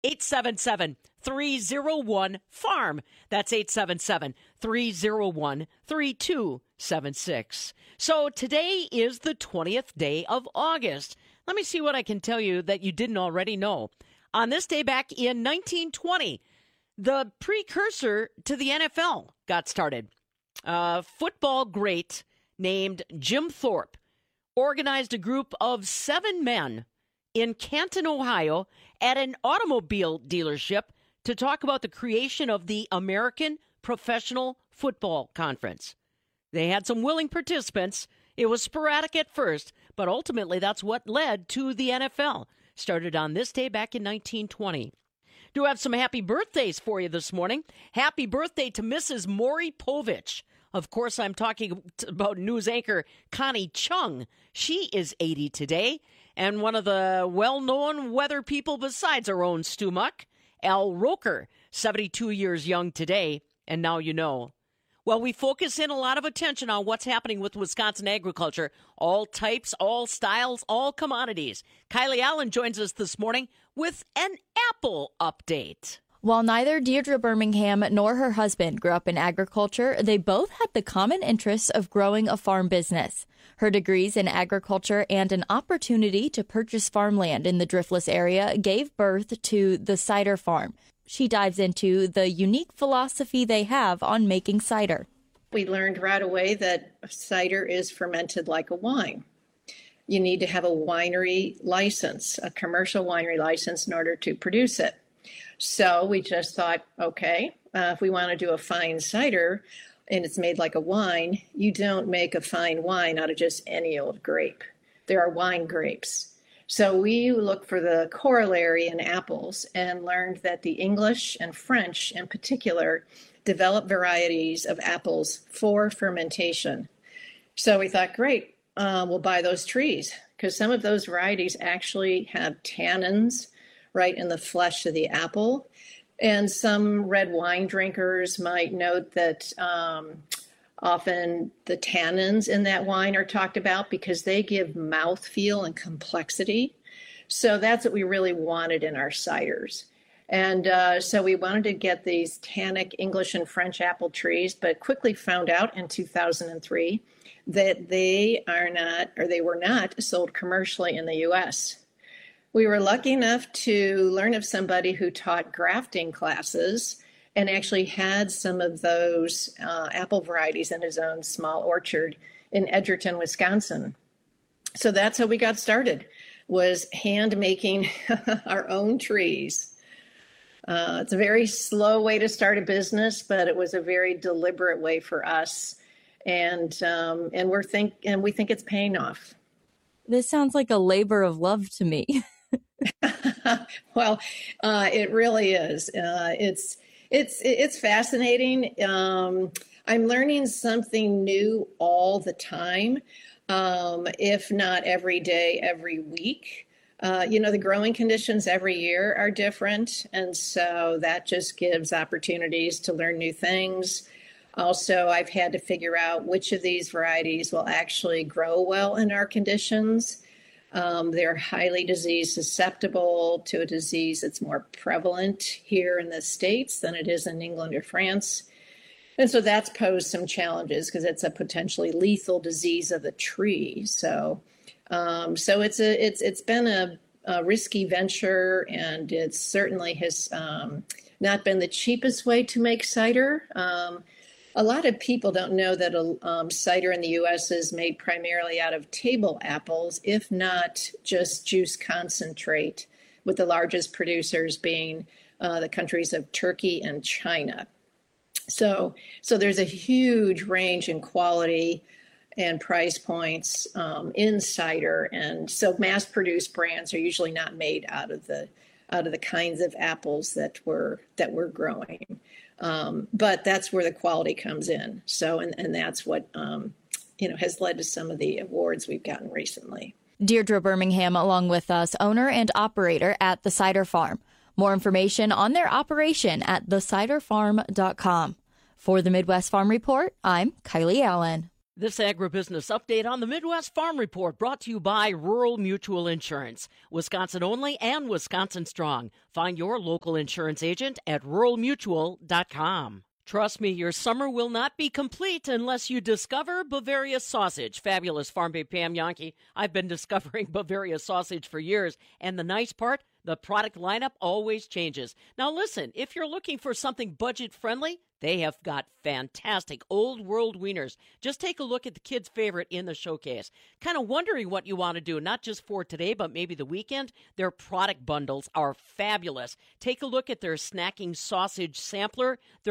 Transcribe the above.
877-301-FARM. That's 877-301-3276. So today is the 20th day of August. Let me see what I can tell you that you didn't already know. On this day back in 1920, the precursor to the NFL got started. A football great named Jim Thorpe organized a group of 7 men in Canton, Ohio, at an automobile dealership to talk about the creation of the American Professional Football Conference. They had some willing participants. It was sporadic at first, but ultimately that's what led to the NFL. Started on this day back in 1920. Do have some happy birthdays for you this morning. Happy birthday to Mrs. Maury Povich. Of course, I'm talking about news anchor Connie Chung. She is 80 today. And one of the well-known weather people besides our own Stu Muck, Al Roker, 72 years young today. And now you know. Well, we focus in a lot of attention on what's happening with Wisconsin agriculture. All types, all styles, all commodities. Kylie Allen joins us this morning with an apple update. While neither Deirdre Birmingham nor her husband grew up in agriculture, they both had the common interest of growing a farm business. Her degrees in agriculture and an opportunity to purchase farmland in the Driftless area gave birth to the Cider Farm. She dives into the unique philosophy they have on making cider. We learned right away that cider is fermented like a wine. You need to have a winery license, a commercial winery license in order to produce it. So we just thought, okay, if we want to do a fine cider and it's made like a wine, you don't make a fine wine out of just any old grape. There are wine grapes. So we looked for the corollary in apples and learned that the English and French in particular developed varieties of apples for fermentation. So we thought, great, we'll buy those trees because some of those varieties actually have tannins right in the flesh of the apple. And some red wine drinkers might note that often the tannins in that wine are talked about because they give mouthfeel and complexity. So that's what we really wanted in our ciders. And so we wanted to get these tannic English and French apple trees, but quickly found out in 2003 that they were not sold commercially in the U.S. We were lucky enough to learn of somebody who taught grafting classes and actually had some of those apple varieties in his own small orchard in Edgerton, Wisconsin. So that's how we got started, was hand making our own trees. It's a very slow way to start a business, but it was a very deliberate way for us. And we think it's paying off. This sounds like a labor of love to me. Well, it really is. It's fascinating. I'm learning something new all the time, if not every day, every week. The growing conditions every year are different, and so that just gives opportunities to learn new things. Also, I've had to figure out which of these varieties will actually grow well in our conditions. They're highly disease susceptible to a disease that's more prevalent here in the States than it is in England or France. And so that's posed some challenges because it's a potentially lethal disease of the tree. So it's been a risky venture, and it certainly has not been the cheapest way to make cider. A lot of people don't know that cider in the U.S. is made primarily out of table apples, if not just juice concentrate, with the largest producers being the countries of Turkey and China. So there's a huge range in quality and price points in cider, and so mass-produced brands are usually not made out of the kinds of apples that we're growing. But that's where the quality comes in. So, and that's what, has led to some of the awards we've gotten recently. Deirdre Birmingham, along with us, owner and operator at the Cider Farm. More information on their operation at theciderfarm.com. For the Midwest Farm Report, I'm Kylie Allen. This agribusiness update on the Midwest Farm Report brought to you by Rural Mutual Insurance. Wisconsin only and Wisconsin strong. Find your local insurance agent at ruralmutual.com. Trust me, your summer will not be complete unless you discover Bavaria sausage. Fabulous Farm Babe Pam Yankee. I've been discovering Bavaria sausage for years, and the nice part, the product lineup always changes. Now listen, if you're looking for something budget-friendly, they have got fantastic old world wieners. Just take a look at the kids' favorite in the showcase. Kind of wondering what you want to do, not just for today, but maybe the weekend? Their product bundles are fabulous. Take a look at their snacking sausage sampler.